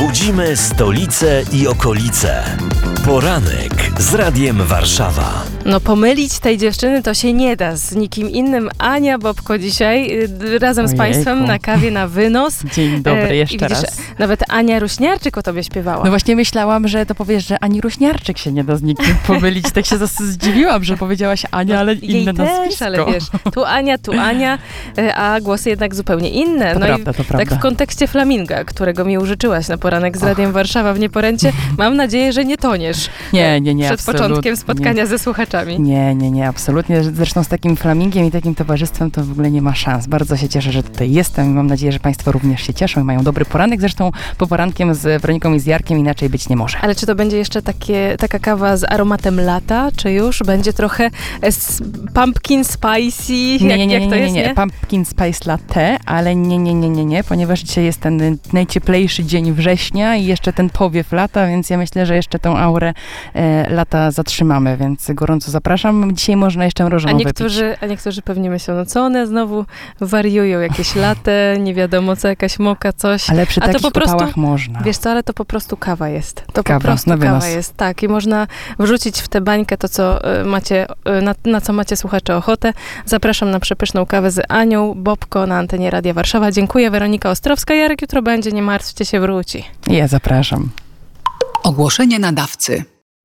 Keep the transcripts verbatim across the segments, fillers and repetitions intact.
Budzimy stolicę i okolice. Poranek z Radiem Warszawa. No pomylić tej dziewczyny to się nie da z nikim innym. Ania Bobko dzisiaj y, razem Ojejku. z Państwem na kawie na wynos. Dzień dobry, jeszcze I widzisz, raz. Nawet Ania Ruśniarczyk o tobie śpiewała. No właśnie myślałam, że to powiesz, że Ani Ruśniarczyk się nie da z nikim pomylić. Tak się zas- zdziwiłam, że powiedziałaś Ania, ale Jej inne też, nazwisko. ale wiesz, tu Ania, tu Ania, y, a głosy jednak zupełnie inne. To no prawda, i to prawda. tak w kontekście flaminga, którego mi użyczyłaś na poranek z Radiem Warszawa w Nieporęcie, mam nadzieję, że nie toniesz. Nie, nie, nie, Przed absolutnie. początkiem spotkania ze słuchaczami. Nie, nie, nie, absolutnie. Zresztą z takim flamingiem i takim towarzystwem to w ogóle nie ma szans. Bardzo się cieszę, że tutaj jestem i mam nadzieję, że Państwo również się cieszą i mają dobry poranek. Zresztą po porankiem z Weroniką i z Jarkiem inaczej być nie może. Ale czy to będzie jeszcze takie, taka kawa z aromatem lata, czy już będzie trochę s- pumpkin spicy? Nie, Jak, nie, nie, jak nie, to nie, jest, nie, nie? Pumpkin Spice Latte, ale nie, nie, nie, nie, nie, ponieważ dzisiaj jest ten najcieplejszy dzień września i jeszcze ten powiew lata, więc ja myślę, że jeszcze tą aurę e, lata zatrzymamy, więc gorąco zapraszam. Dzisiaj można jeszcze A mrożoną wypić. niektórzy, a niektórzy pewnie myślą, no co one znowu wariują, jakieś latte, nie wiadomo co, jakaś moka, coś. Ale przy A to takich po prostu- upałach można. Wiesz co, ale to po prostu kawa jest. To Kawa, po prostu na kawa wynos. jest, tak. I można wrzucić w tę bańkę to, co y, macie, y, na, na co macie słuchacze ochotę. Zapraszam na przepyszną kawę z Anią Bobko na antenie Radia Warszawa. Dziękuję, Weronika Ostrowska. Jarek jutro będzie, nie martwcie się, wróci. Ja zapraszam. Ogłoszenie nadawcy.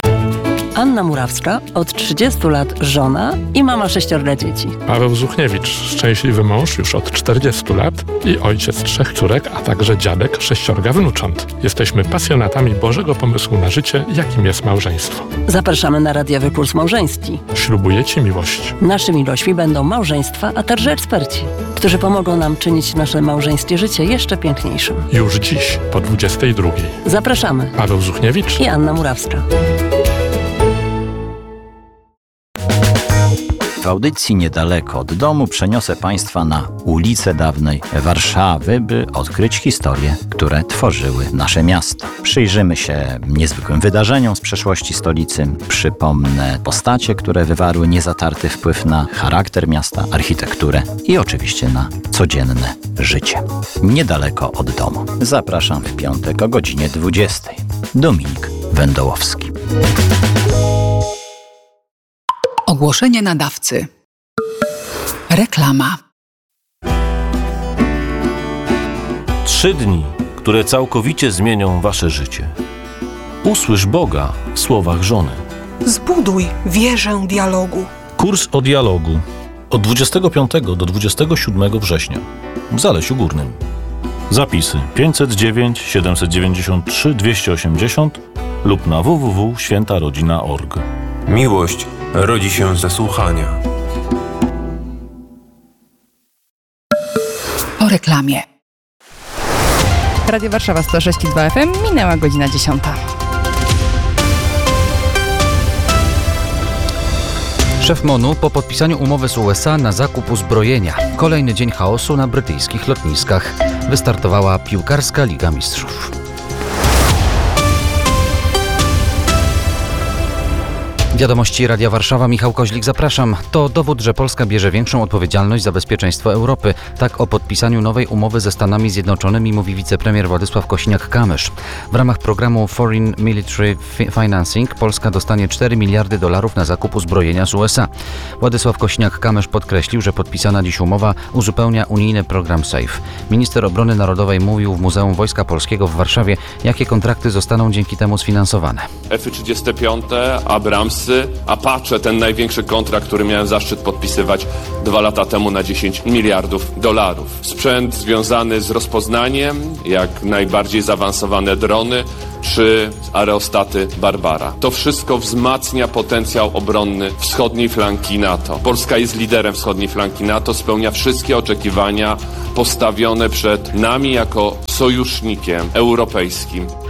Anna Murawska, od trzydziestu lat żona i mama sześciorga dzieci. Paweł Zuchniewicz, szczęśliwy mąż już od czterdziestu lat i ojciec trzech córek, a także dziadek sześciorga wnucząt. Jesteśmy pasjonatami Bożego pomysłu na życie, jakim jest małżeństwo. Zapraszamy na radiowy kurs małżeński. Ślubuję Ci miłość. Naszymi gośćmi będą małżeństwa, a także eksperci, którzy pomogą nam czynić nasze małżeńskie życie jeszcze piękniejszym. Już dziś po dwudziestej drugiej. Zapraszamy. Paweł Zuchniewicz I Anna Murawska. W audycji Niedaleko od domu przeniosę Państwa na ulice dawnej Warszawy, by odkryć historie, które tworzyły nasze miasto. Przyjrzymy się niezwykłym wydarzeniom z przeszłości stolicy, przypomnę postacie, które wywarły niezatarty wpływ na charakter miasta, architekturę i oczywiście na codzienne życie. Niedaleko od domu. Zapraszam w piątek o godzinie dwudziestej. Dominik Wędołowski. Ogłoszenie nadawcy. Reklama. Trzy dni, które całkowicie zmienią wasze życie. Usłysz Boga w słowach żony. Zbuduj wieżę dialogu. Kurs o dialogu od dwudziestego piątego do dwudziestego siódmego września w Zalesiu Górnym. Zapisy pięćset dziewięć siedemset dziewięćdziesiąt trzy dwieście osiemdziesiąt lub na w w w kropka święta rodzina kropka org. Miłość rodzi się ze słuchania. Po reklamie. Radio Warszawa sto sześć i dwa F M, minęła godzina dziesiąta. Szef MONU po podpisaniu umowy z U S A na zakup uzbrojenia. Kolejny dzień chaosu na brytyjskich lotniskach. Wystartowała piłkarska Liga Mistrzów. Wiadomości Radia Warszawa, Michał Koźlik, zapraszam. To dowód, że Polska bierze większą odpowiedzialność za bezpieczeństwo Europy. Tak o podpisaniu nowej umowy ze Stanami Zjednoczonymi mówi wicepremier Władysław Kosiniak-Kamysz. W ramach programu Foreign Military Financing Polska dostanie cztery miliardy dolarów na zakup uzbrojenia z U S A. Władysław Kosiniak-Kamysz podkreślił, że podpisana dziś umowa uzupełnia unijny program SAFE. Minister Obrony Narodowej mówił w Muzeum Wojska Polskiego w Warszawie, jakie kontrakty zostaną dzięki temu sfinansowane. F trzydzieści pięć, Abrams, Apache, ten największy kontrakt, który miałem zaszczyt podpisywać dwa lata temu na dziesięć miliardów dolarów. Sprzęt związany z rozpoznaniem, jak najbardziej zaawansowane drony, czy aerostaty Barbara. To wszystko wzmacnia potencjał obronny wschodniej flanki NATO. Polska jest liderem wschodniej flanki NATO, spełnia wszystkie oczekiwania postawione przed nami jako sojusznikiem europejskim. W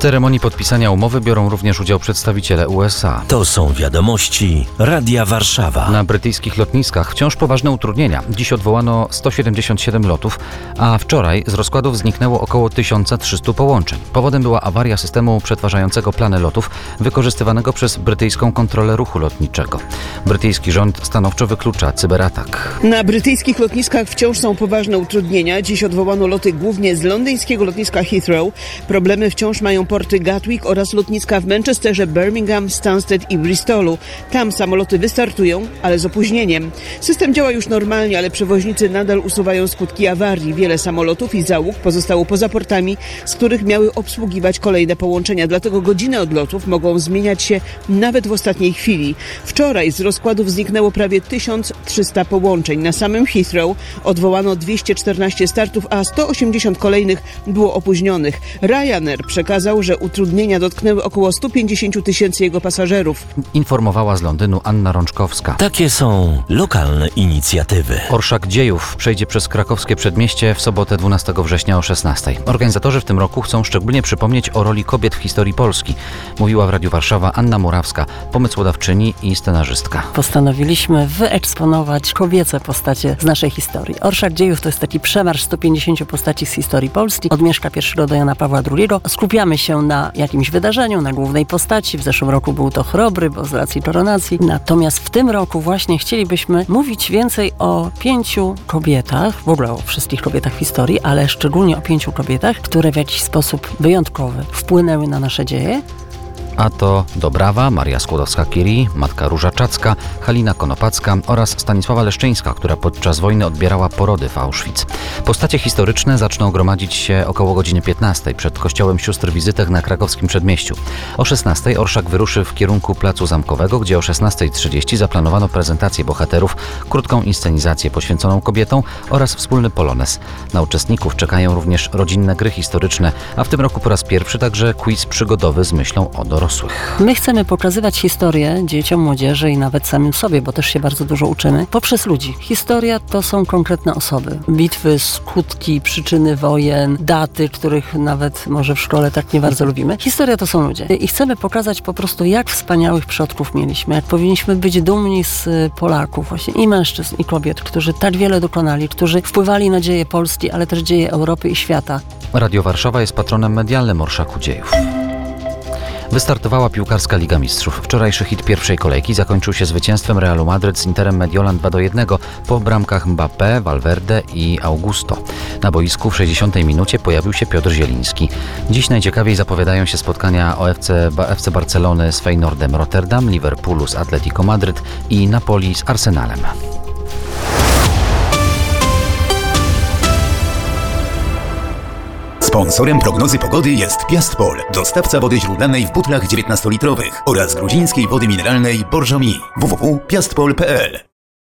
ceremonii podpisania umowy biorą również udział przedstawiciele U S A. To są wiadomości Radia Warszawa. Na brytyjskich lotniskach wciąż poważne utrudnienia. Dziś odwołano sto siedemdziesiąt siedem lotów, a wczoraj z rozkładów zniknęło około tysiąc trzysta połączeń. Powodem była awaria systemu przetwarzającego plany lotów wykorzystywanego przez brytyjską kontrolę ruchu lotniczego. Brytyjski rząd stanowczo wyklucza cyberatak. Na brytyjskich lotniskach wciąż są poważne utrudnienia. Dziś odwołano loty głównie z londyńskiego lotniska Heathrow. Problemy wciąż mają porty Gatwick oraz lotniska w Manchesterze, Birmingham, Stansted i Bristolu. Tam samoloty wystartują, ale z opóźnieniem. System działa już normalnie, ale przewoźnicy nadal usuwają skutki awarii. Wiele samolotów i załóg pozostało poza portami, z których miały obsługiwać kolejne połączenia. Dlatego godziny odlotów mogą zmieniać się nawet w ostatniej chwili. Wczoraj z rozkładów zniknęło prawie tysiąc trzysta połączeń. Na samym Heathrow odwołano dwieście czternaście startów, a sto osiemdziesiąt kolejnych było opóźnionych. Ryanair przekazał, że utrudnienia dotknęły około sto pięćdziesiąt tysięcy jego pasażerów. Informowała z Londynu Anna Rączkowska. Takie są lokalne inicjatywy. Orszak Dziejów przejdzie przez krakowskie przedmieście w sobotę dwunastego września o szesnastej. Organizatorzy w tym roku chcą szczególnie przypomnieć o roli kobiet w historii Polski. Mówiła w Radiu Warszawa Anna Murawska, pomysłodawczyni i scenarzystka. Postanowiliśmy wyeksponować kobiece postacie z naszej historii. Orszak Dziejów to jest taki przemarsz stu pięćdziesięciu postaci z historii Polski. Od Mieszka I do Jana Pawła drugiego. Skupiamy się na jakimś wydarzeniu, na głównej postaci. W zeszłym roku był to Chrobry, bo z racji koronacji. Natomiast w tym roku właśnie chcielibyśmy mówić więcej o pięciu kobietach, w ogóle o wszystkich kobietach w historii, ale szczególnie o pięciu kobietach, które w jakiś sposób wyjątkowy wpłynęły na nasze dzieje. A to Dobrawa, Maria Skłodowska-Curie, matka Róża Czacka, Halina Konopacka oraz Stanisława Leszczyńska, która podczas wojny odbierała porody w Auschwitz. Postacie historyczne zaczną gromadzić się około godziny piętnastej przed kościołem sióstr Wizytek na krakowskim Przedmieściu. O szesnastej orszak wyruszy w kierunku Placu Zamkowego, gdzie o szesnastej trzydzieści zaplanowano prezentację bohaterów, krótką inscenizację poświęconą kobietom oraz wspólny polonez. Na uczestników czekają również rodzinne gry historyczne, a w tym roku po raz pierwszy także quiz przygodowy z myślą o dorosłych. My chcemy pokazywać historię dzieciom, młodzieży i nawet samym sobie, bo też się bardzo dużo uczymy, poprzez ludzi. Historia to są konkretne osoby. Bitwy, skutki, przyczyny wojen, daty, których nawet może w szkole tak nie bardzo lubimy. Historia to są ludzie. I chcemy pokazać po prostu, jak wspaniałych przodków mieliśmy, jak powinniśmy być dumni z Polaków, właśnie i mężczyzn, i kobiet, którzy tak wiele dokonali, którzy wpływali na dzieje Polski, ale też dzieje Europy i świata. Radio Warszawa jest patronem medialnym Orszaku Dziejów. Wystartowała piłkarska Liga Mistrzów. Wczorajszy hit pierwszej kolejki zakończył się zwycięstwem Realu Madryt z Interem Mediolan dwa do jednego po bramkach Mbappé, Valverde i Augusto. Na boisku w sześćdziesiątej minucie pojawił się Piotr Zieliński. Dziś najciekawiej zapowiadają się spotkania o F C, F C Barcelony z Feyenoordem Rotterdam, Liverpoolu z Atletico Madryt i Napoli z Arsenalem. Sponsorem prognozy pogody jest Piastpol, dostawca wody źródlanej w butlach dziewiętnastolitrowych oraz gruzińskiej wody mineralnej Borżomi. w w w kropka piastpol kropka p l.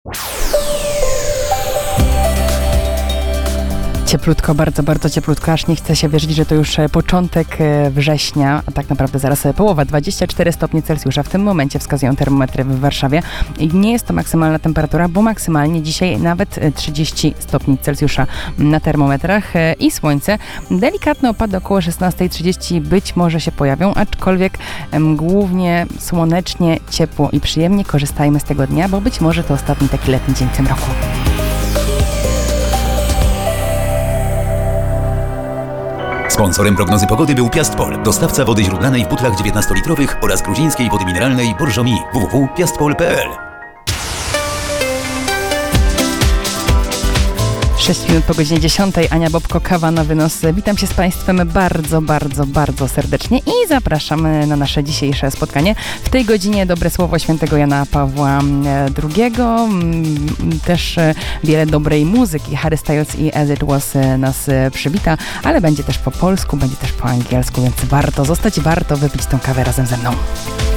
Cieplutko, bardzo, bardzo cieplutko, aż nie chce się wierzyć, że to już początek września, a tak naprawdę zaraz połowa, dwadzieścia cztery stopnie Celsjusza. W tym momencie wskazują termometry w Warszawie. I nie jest to maksymalna temperatura, bo maksymalnie dzisiaj nawet trzydzieści stopni Celsjusza na termometrach i słońce. Delikatne opady około szesnastej trzydzieści być może się pojawią, aczkolwiek em, głównie słonecznie, ciepło i przyjemnie. Korzystajmy z tego dnia, bo być może to ostatni taki letni dzień w tym roku. Sponsorem prognozy pogody był Piastpol, dostawca wody źródlanej w butlach dziewiętnastolitrowych oraz gruzińskiej wody mineralnej Borżomi. w w w kropka piastpol kropka p l. sześć minut po godzinie dziesiątej. Ania Bobko, kawa na wynos. Witam się z Państwem bardzo, bardzo, bardzo serdecznie i zapraszam na nasze dzisiejsze spotkanie. W tej godzinie dobre słowo świętego Jana Pawła drugiego. Też wiele dobrej muzyki. Harry Styles i As It Was nas przywita, ale będzie też po polsku, będzie też po angielsku, więc warto zostać, warto wypić tą kawę razem ze mną.